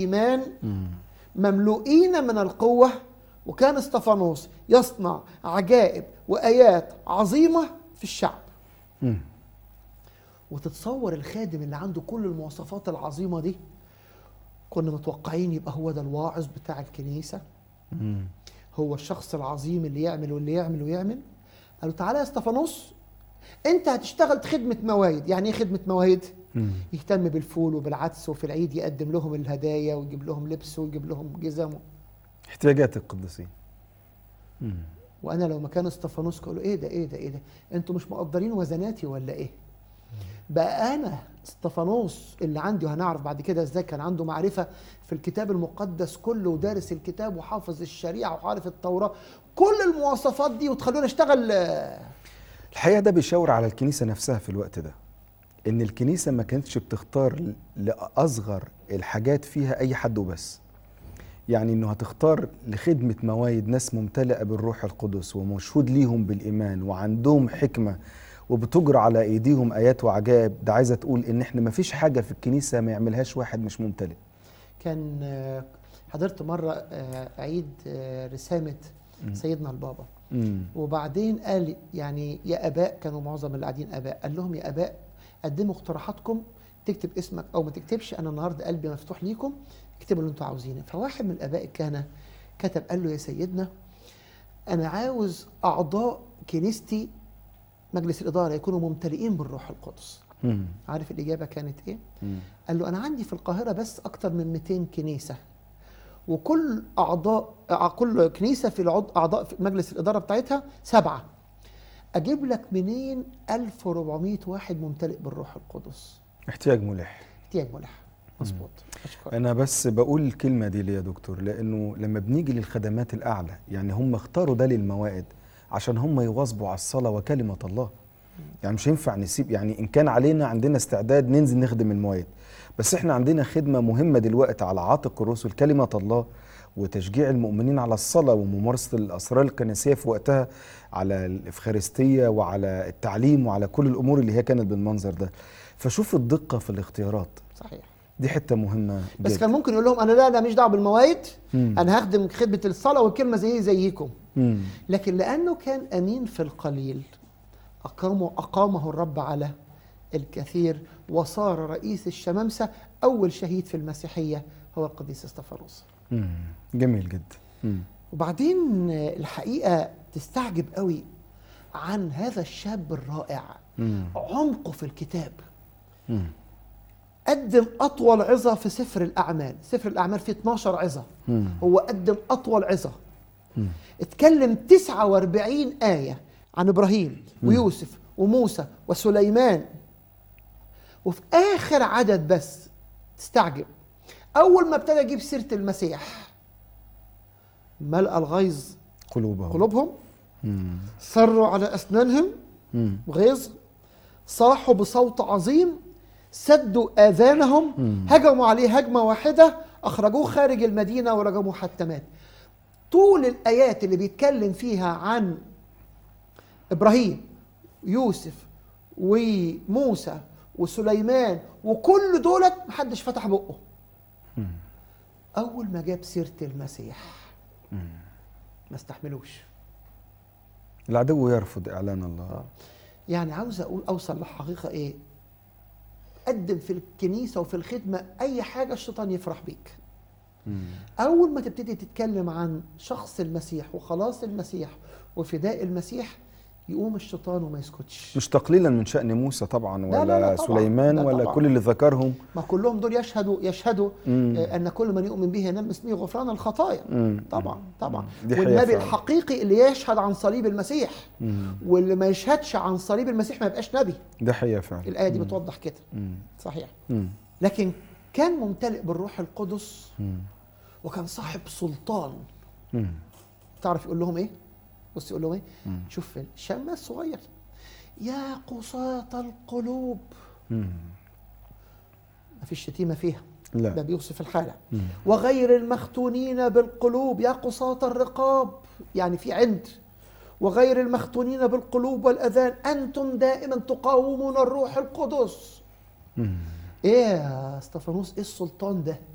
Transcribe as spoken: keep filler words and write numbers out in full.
الإيمان مملوئين من القوة، وكان استفانوس يصنع عجائب وآيات عظيمة في الشعب. مم. وتتصور الخادم اللي عنده كل المواصفات العظيمة دي، كنا متوقعين يبقى هو ده الواعظ بتاع الكنيسة، مم. هو الشخص العظيم اللي يعمل واللي يعمل ويعمل. قالوا تعالى يا استفانوس انت هتشتغل خدمة موايد. يعني ايه خدمة موايد؟ مم. يهتم بالفول وبالعدس، وفي العيد يقدم لهم الهدايا ويجيب لهم لبس ويجيب لهم جزم. احتياجات القديسين. مم. وانا لو مكان استفانوس قالوا ايه ده ايه ده ايه ده انتوا مش مقدرين وزناتي ولا ايه؟ بقى انا استفانوس اللي عندي، وهنعرف بعد كده ازاي كان عنده معرفه في الكتاب المقدس كله، ودارس الكتاب وحافظ الشريعه وعارف التوراه، كل المواصفات دي، وتخلوني اشتغل. الحقيقة ده بيشاور على الكنيسة نفسها في الوقت ده، إن الكنيسة ما كانتش بتختار لأصغر الحاجات فيها أي حد وبس. يعني إنه هتختار لخدمة موايد ناس ممتلئة بالروح القدس ومشهود ليهم بالإيمان وعندهم حكمة وبتجرى على أيديهم آيات وعجائب. ده عايزة تقول إن إحنا ما فيش حاجة في الكنيسة ما يعملهاش واحد مش ممتلئ. كان حضرت مره عيد رسامه سيدنا البابا، مم. وبعدين قال يعني يا اباء، كانوا معظم اللي قاعدين اباء، قال لهم يا اباء قدموا اقتراحاتكم، تكتب اسمك او ما تكتبش، انا النهارده قلبي مفتوح ليكم، اكتبوا اللي انتوا عاوزينه. فواحد من الاباء الكهنه كتب قال له يا سيدنا انا عاوز اعضاء كنيستي مجلس الاداره يكونوا ممتلئين بالروح القدس. مم. عارف الاجابه كانت ايه؟ مم. قال له انا عندي في القاهره بس اكتر من مئتين كنيسه، وكل اعضاء كل كنيسه في العضو اعضاء في مجلس الاداره بتاعتها سبعه، اجيب لك منين ألف وأربعمائة واحد ممتلئ بالروح القدس؟ احتياج ملح. احتياج ملح. مظبوط. اشكرك. أنا بس بقول الكلمة دي ليه يا دكتور؟ لأنه لما بنيجي للخدمات الأعلى، يعني هم اختاروا ده للموائد عشان هم يواظبوا على الصلاة وكلمة الله. يعني مش ينفع نسيب، يعني إن كان علينا عندنا استعداد ننزل نخدم الموائد، بس إحنا عندنا خدمة مهمة دلوقتي على عاتق الرسل، كلمة الله وتشجيع المؤمنين على الصلاة وممارسة الأسرار الكنسية في وقتها، على الإفخارستية وعلى التعليم وعلى كل الأمور اللي هي كانت بالمنظر ده. فشوف الدقة في الاختيارات. صحيح. دي حتة مهمة بس جدا. كان ممكن يقول لهم انا لا لا مش دعوه بالمواعيد، مم. انا هخدم خدمه الصلاه والكلمه زي زيكم. مم. لكن لانه كان امين في القليل اقامه اقامه الرب على الكثير، وصار رئيس الشمامسه. اول شهيد في المسيحيه هو القديس استفانوس. مم. جميل جدا. مم. وبعدين الحقيقه تستعجب قوي عن هذا الشاب الرائع، مم. عمقه في الكتاب. مم. قدم أطول عظة في سفر الأعمال. سفر الأعمال فيه اتناشر عظة، مم. هو قدم أطول عظة. مم. اتكلم تسعة وأربعين آية عن إبراهيم ويوسف وموسى وسليمان. وفي آخر عدد بس تستعجب، أول ما ابتدى يجيب سيرة المسيح ملأ الغيظ قلوبهم. قلوبهم، مم. صروا على أسنانهم مم. غيظ، صاحوا بصوت عظيم، سدوا آذانهم، مم. هجموا عليه هجمة واحدة، أخرجوه خارج المدينة ورجموه حتى مات. طول الآيات اللي بيتكلم فيها عن إبراهيم يوسف وموسى وسليمان وكل دولت محدش فتح بقه. مم. أول ما جاب سيرة المسيح ما استحملوش. العدو يرفض إعلان الله. يعني عاوز أقول أوصل لحقيقة إيه؟ قدم في الكنيسة وفي الخدمة أي حاجة الشيطان يفرح بيك. مم. أول ما تبتدي تتكلم عن شخص المسيح وخلاص المسيح وفداء المسيح يقوم الشيطان وما يسكتش. مش تقليلا من شأن موسى طبعا ولا لا لا لا طبعاً. سليمان لا ولا طبعاً. كل اللي ذكرهم. ما كلهم دول يشهدوا يشهدوا مم. آه أن كل من يؤمن به ينال اسمه غفران الخطايا. مم. طبعا طبعا. دي حقيقة والنبي فعلا. الحقيقي اللي يشهد عن صليب المسيح، مم. واللي ما يشهدش عن صليب المسيح ما يبقاش نبي. ده حقيقة فعلا. الآية دي بتوضح كده. مم. صحيح. مم. لكن كان ممتلئ بالروح القدس مم. وكان صاحب سلطان. مم. تعرف يقول لهم ايه؟ بص يقول لهم ايه؟ مم. شوف الشماس الصغير، يا قساة القلوب. مم. ما فيش شتيمة فيها، لا. ده بيوصف الحالة. مم. وغير المختونين بالقلوب، يا قساة الرقاب، يعني في عند. وغير المختونين بالقلوب والأذان، أنتم دائما تقاومون الروح القدس. مم. ايه يا استفانوس، ايه السلطان ده؟